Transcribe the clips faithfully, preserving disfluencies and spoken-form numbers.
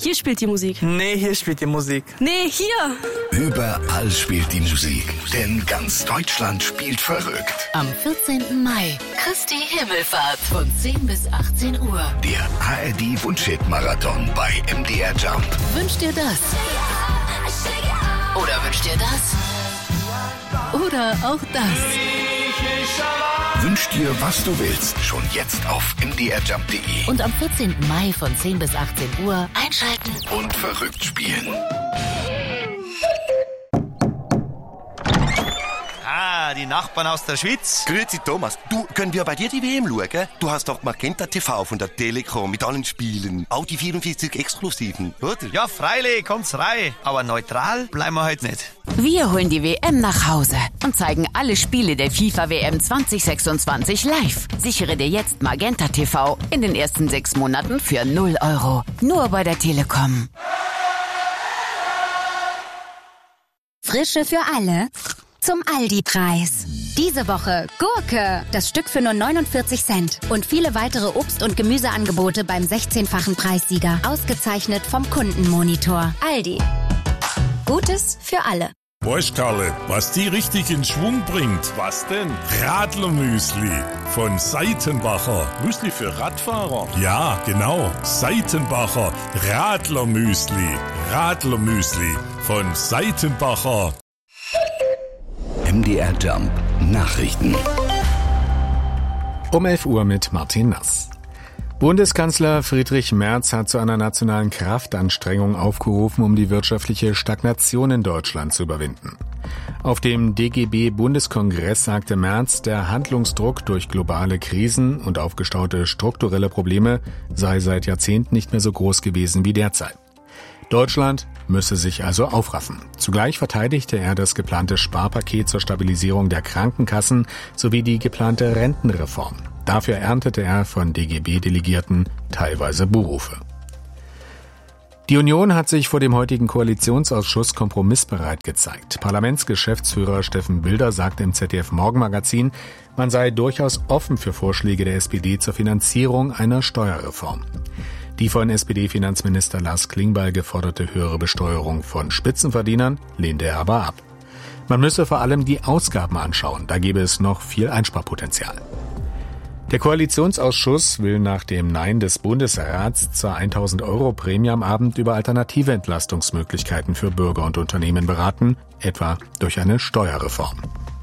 hier spielt die Musik. Nee, hier spielt die Musik. Nee, hier. Überall spielt die Musik, denn ganz Deutschland spielt verrückt. Am vierzehnten Mai, Christi Himmelfahrt von zehn bis achtzehn Uhr. Der A R D-Wunschhit-Marathon bei M D R Jump. Wünscht dir das? Oder wünscht dir das? Oder auch das? Wünsch dir, was du willst, schon jetzt auf m d r jump punkt d e. Und am vierzehnten Mai von zehn bis achtzehn Uhr einschalten und verrückt spielen. Ah, die Nachbarn aus der Schweiz. Grüezi Thomas, du, können wir bei dir die W M schauen? Du hast doch Magenta T V von der Telekom mit allen Spielen. Auch die vierundvierzig Exklusiven, oder? Ja, freilich, kommt's rein. Aber neutral bleiben wir heute nicht. Wir holen die W M nach Hause und zeigen alle Spiele der FIFA W M zwanzig sechsundzwanzig live. Sichere dir jetzt Magenta T V in den ersten sechs Monaten für null Euro. Nur bei der Telekom. Frische für alle zum Aldi-Preis. Diese Woche Gurke, das Stück für nur neunundvierzig Cent. Und viele weitere Obst- und Gemüseangebote beim sechzehnfachen Preissieger. Ausgezeichnet vom Kundenmonitor. Aldi. Gutes für alle. Weißt Karle, was die richtig in Schwung bringt? Was denn? Radlermüsli von Seitenbacher. Müsli für Radfahrer? Ja, genau. Seitenbacher Radlermüsli. Radlermüsli von Seitenbacher. M D R Jump Nachrichten. Um elf Uhr mit Martin Nass. Bundeskanzler Friedrich Merz hat zu einer nationalen Kraftanstrengung aufgerufen, um die wirtschaftliche Stagnation in Deutschland zu überwinden. Auf dem D G B-Bundeskongress sagte Merz, der Handlungsdruck durch globale Krisen und aufgestaute strukturelle Probleme sei seit Jahrzehnten nicht mehr so groß gewesen wie derzeit. Deutschland müsse sich also aufraffen. Zugleich verteidigte er das geplante Sparpaket zur Stabilisierung der Krankenkassen sowie die geplante Rentenreform. Dafür erntete er von D G B-Delegierten teilweise Buhrufe. Die Union hat sich vor dem heutigen Koalitionsausschuss kompromissbereit gezeigt. Parlamentsgeschäftsführer Steffen Bilder sagte im Z D F-Morgenmagazin, man sei durchaus offen für Vorschläge der S P D zur Finanzierung einer Steuerreform. Die von S P D-Finanzminister Lars Klingbeil geforderte höhere Besteuerung von Spitzenverdienern lehnte er aber ab. Man müsse vor allem die Ausgaben anschauen, da gäbe es noch viel Einsparpotenzial. Der Koalitionsausschuss will nach dem Nein des Bundesrats zur tausend Euro Prämie am Abend über alternative Entlastungsmöglichkeiten für Bürger und Unternehmen beraten, etwa durch eine Steuerreform.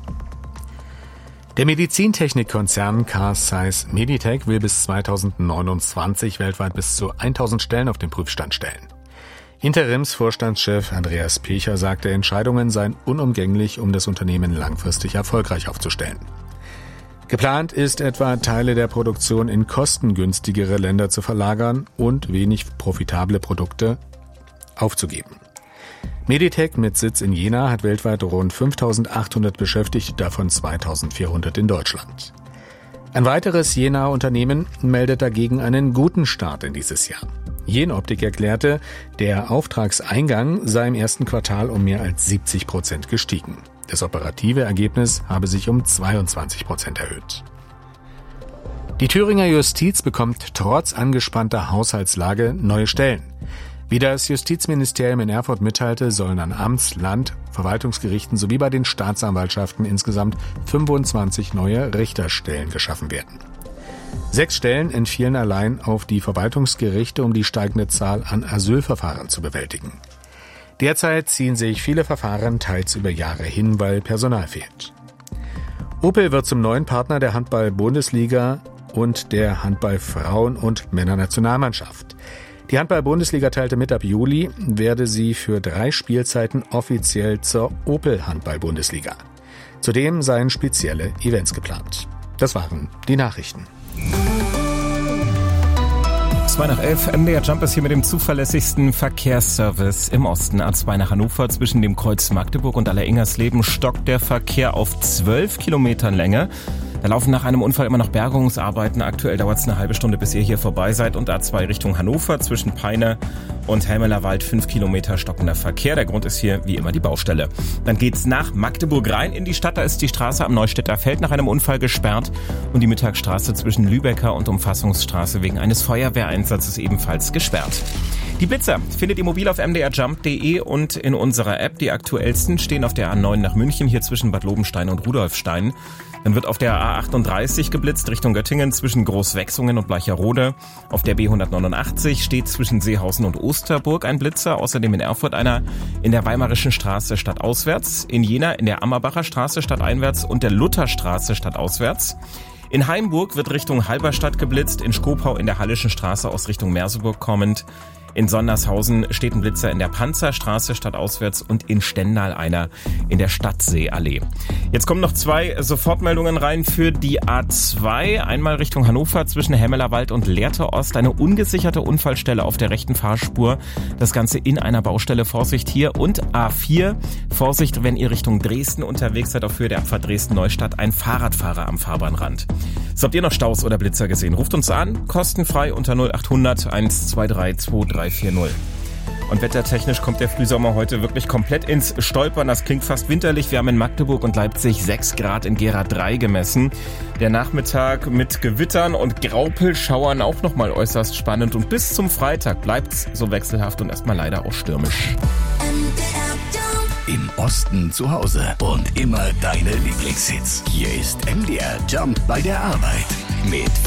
Der Medizintechnikkonzern Carl Zeiss Meditec will bis zweitausendneunundzwanzig weltweit bis zu tausend Stellen auf den Prüfstand stellen. Interimsvorstandschef Andreas Pecher sagte, Entscheidungen seien unumgänglich, um das Unternehmen langfristig erfolgreich aufzustellen. Geplant ist etwa, Teile der Produktion in kostengünstigere Länder zu verlagern und wenig profitable Produkte aufzugeben. Meditec mit Sitz in Jena hat weltweit rund fünftausendachthundert Beschäftigte, davon zweitausendvierhundert in Deutschland. Ein weiteres Jenaer Unternehmen meldet dagegen einen guten Start in dieses Jahr. Jenoptik erklärte, der Auftragseingang sei im ersten Quartal um mehr als siebzig Prozent gestiegen. Das operative Ergebnis habe sich um zweiundzwanzig Prozent erhöht. Die Thüringer Justiz bekommt trotz angespannter Haushaltslage neue Stellen. Wie das Justizministerium in Erfurt mitteilte, sollen an Amts-, Land-, Verwaltungsgerichten sowie bei den Staatsanwaltschaften insgesamt fünfundzwanzig neue Richterstellen geschaffen werden. Sechs Stellen entfielen allein auf die Verwaltungsgerichte, um die steigende Zahl an Asylverfahren zu bewältigen. Derzeit ziehen sich viele Verfahren teils über Jahre hin, weil Personal fehlt. Opel wird zum neuen Partner der Handball-Bundesliga und der Handball-Frauen- und Männernationalmannschaft. Die Handball-Bundesliga teilte mit, ab Juli werde sie für drei Spielzeiten offiziell zur Opel-Handball-Bundesliga. Zudem seien spezielle Events geplant. Das waren die Nachrichten. zwei nach elf, M D R Jump ist hier mit dem zuverlässigsten Verkehrsservice im Osten. A zwei nach Hannover zwischen dem Kreuz Magdeburg und Alleringhersleben stockt der Verkehr auf zwölf Kilometern Länge. Da laufen nach einem Unfall immer noch Bergungsarbeiten. Aktuell dauert es eine halbe Stunde, bis ihr hier vorbei seid. Und A zwei Richtung Hannover zwischen Peine und Helmelerwald fünf Kilometer stockender Verkehr. Der Grund ist hier wie immer die Baustelle. Dann geht's nach Magdeburg rein in die Stadt. Da ist die Straße am Neustädter Feld nach einem Unfall gesperrt. Und die Mittagsstraße zwischen Lübecker und Umfassungsstraße wegen eines Feuerwehreinsatzes ebenfalls gesperrt. Die Blitzer findet ihr mobil auf m d r jump punkt d e und in unserer App. Die aktuellsten stehen auf der A neun nach München, hier zwischen Bad Lobenstein und Rudolfstein. Dann wird auf der A achtunddreißig geblitzt Richtung Göttingen zwischen Großwechsungen und Bleicherode. Auf der B hundertneunundachtzig steht zwischen Seehausen und Osterburg ein Blitzer. Außerdem in Erfurt einer in der Weimarischen Straße stadtauswärts. In Jena in der Ammerbacher Straße stadteinwärts und der Lutherstraße stadtauswärts. In Haimburg wird Richtung Halberstadt geblitzt. In Skopau in der Hallischen Straße aus Richtung Merseburg kommend. In Sondershausen steht ein Blitzer in der Panzerstraße stadtauswärts und in Stendal einer in der Stadtseeallee. Jetzt kommen noch zwei Sofortmeldungen rein für die A zwei. Einmal Richtung Hannover zwischen Hemmelerwald und Lehrte Ost. Eine ungesicherte Unfallstelle auf der rechten Fahrspur. Das Ganze in einer Baustelle. Vorsicht hier. Und A vier. Vorsicht, wenn ihr Richtung Dresden unterwegs seid, auf Höhe der Abfahrt Dresden-Neustadt. Ein Fahrradfahrer am Fahrbahnrand. So, habt ihr noch Staus oder Blitzer gesehen? Ruft uns an. Kostenfrei unter null achthundert eins zwei drei zwei drei vier null. Und wettertechnisch kommt der Frühsommer heute wirklich komplett ins Stolpern. Das klingt fast winterlich. Wir haben in Magdeburg und Leipzig sechs Grad, in Gera drei gemessen. Der Nachmittag mit Gewittern und Graupelschauern auch nochmal äußerst spannend. Und bis zum Freitag bleibt's so wechselhaft und erstmal leider auch stürmisch. Im Osten zu Hause und immer deine Lieblingshits. Hier ist M D R Jump bei der Arbeit mit